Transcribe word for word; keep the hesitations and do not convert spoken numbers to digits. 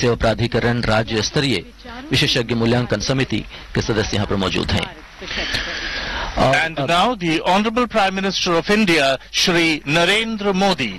सेवा प्राधिकरण राज्य स्तरीय विशेषज्ञ मूल्यांकन समिति के सदस्य यहाँ पर मौजूद हैं। And now the Honorable Prime Minister of India, Shri Narendra Modi.